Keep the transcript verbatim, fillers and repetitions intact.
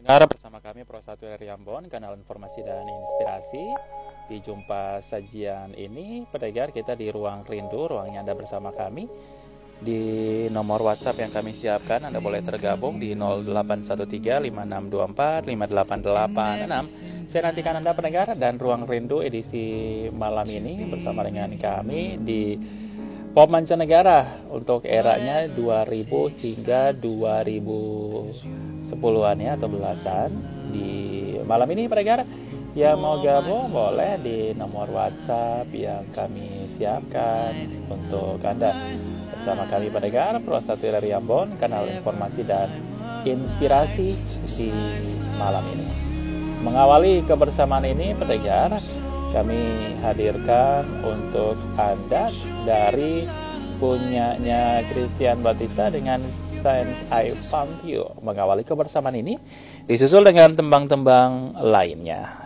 Pendengar, bersama kami Pro satu R I Ambon, kanal informasi dan inspirasi. Di jumpa sajian ini, pendengar, kita di ruang rindu, ruangnya Anda bersama kami. Di nomor WhatsApp yang kami siapkan, Anda boleh tergabung di nol delapan satu tiga lima enam dua empat lima delapan delapan enam. Saya nantikan Anda pendengar, dan ruang rindu edisi malam ini bersama dengan kami di pop mancanegara untuk eranya dua ribu hingga dua ribu sepuluhan ya, atau belasan. Di malam ini pendengar yang mau gabung boleh di nomor WhatsApp yang kami siapkan untuk Anda. Bersama kami pendengar Pro satu R I Ambon, kanal informasi dan inspirasi di malam ini. Mengawali kebersamaan ini pendengar, kami hadirkan untuk Anda dari punyanya Christian Batista dengan Since I Found You. Mengawali kebersamaan ini disusul dengan tembang-tembang lainnya.